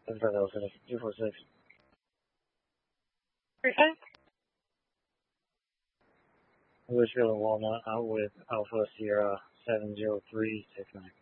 Alpha 246. Okay. Louisville and Walnut out with Alpha Sierra 70369.